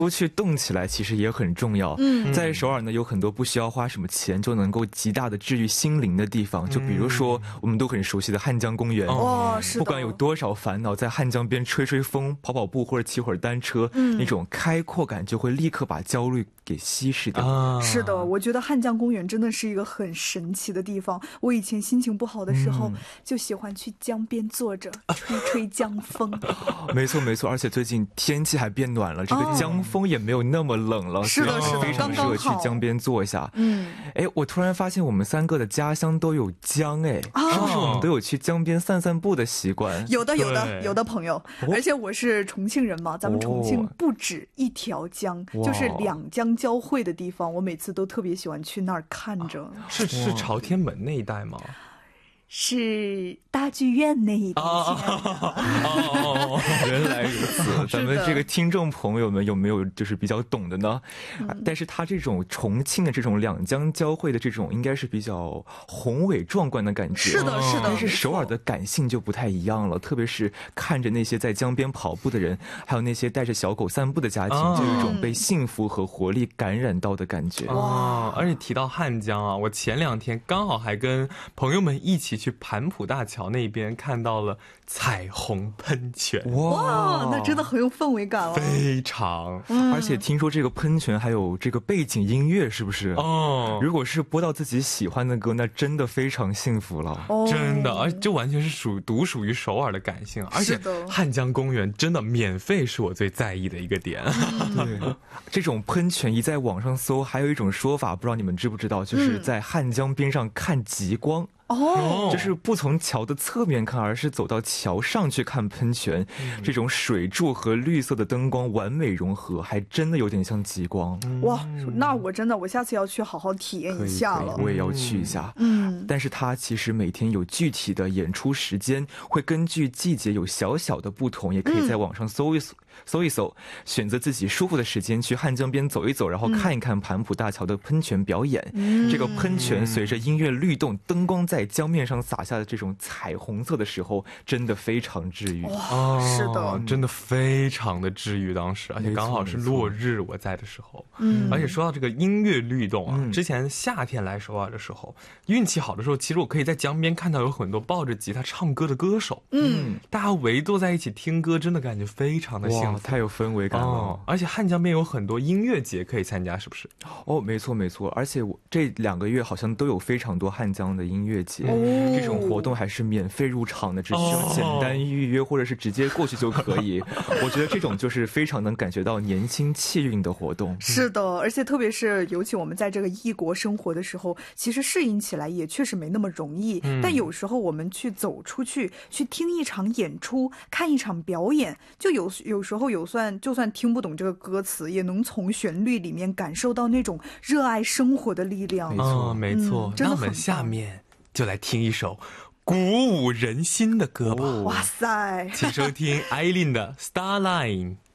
多去动起来其实也很重要。在首尔呢，有很多不需要花什么钱就能够极大的治愈心灵的地方，就比如说我们都很熟悉的汉江公园。 是的， 不管有多少烦恼，在汉江边吹吹风、跑跑步或者骑会儿单车，那种开阔感就会立刻把焦虑给稀释掉。 是的，我觉得汉江公园真的是一个很神奇的地方。我以前心情不好的时候，就喜欢去江边坐着吹吹江风。 没错没错，而且最近天气还变暖了，这个江风也没有那么冷了， 是的是的， 非常适合去江边坐一下。我突然发现我们三个的家乡都有江，是不是我们都有去江边散散步的习惯？ 有的朋友，而且我是重庆人嘛，咱们重庆不止一条江，就是两江交汇的地方，我每次都特别喜欢去那儿看着。 是朝天门那一带吗？ 是大剧院那一带。 原来如此。咱们这个听众朋友们有没有就是比较懂的呢？但是它这种重庆的这种两江交汇的这种应该是比较宏伟壮观的感觉。 是的是的。 但是首尔的感性就不太一样了，特别是看着那些在江边跑步的人，还有那些带着小狗散步的家庭，就有一种被幸福和活力感染到的感觉。 而且提到汉江啊，我前2天刚好还跟朋友们一起去盘浦大桥那边看到了彩虹喷泉。 哇，那真的很有氛围感了。 非常。 而且听说这个喷泉还有这个背景音乐，是不是？如果是播到自己喜欢的歌，那真的非常幸福了。 真的，而且这完全是独属于首尔的感性。而且汉江公园真的免费是我最在意的一个点。 对，这种喷泉一在网上搜，还有一种说法，不知道你们知不知道，就是在汉江边上看极光。就是不从桥的侧面看，而是走到桥上去看喷泉。这种水柱和绿色的灯光完美融合，还真的有点像极光。 哇，那我下次要去好好体验一下了。 我也要去一下。但是它其实每天有具体的演出时间，会根据季节有小小的不同，也可以在网上搜一搜，选择自己舒服的时间去汉江边走一走，然后看一看盘浦大桥的喷泉表演。这个喷泉随着音乐律动，灯光在江面上洒下的这种彩虹色的时候，真的非常治愈。 是的， 真的非常的治愈。当时而且刚好是落日，我在的时候。而且说到这个音乐律动啊，之前夏天来首尔的时候，运气好的时候，其实我可以在江边看到有很多抱着吉他唱歌的歌手。大家围坐在一起听歌，真的感觉非常的幸福， 太有氛围感了。 而且汉江边有很多音乐节可以参加，是不是？ 没错没错。而且我这2个月好像都有非常多汉江的音乐节。这种活动还是免费入场的，只需要简单预约或者是直接过去就可以。我觉得这种就是非常能感觉到年轻气韵的活动。 是的，而且特别是尤其我们在这个异国生活的时候，其实适应起来也确实没那么容易。但有时候我们去走出去，去听一场演出，看一场表演，就有时候就算听不懂这个歌词，也能从旋律里面感受到那种热爱生活的力量。 没错。那我们下面就来听一首鼓舞人心的歌吧。 哇塞， 请收听艾琳的 Starline。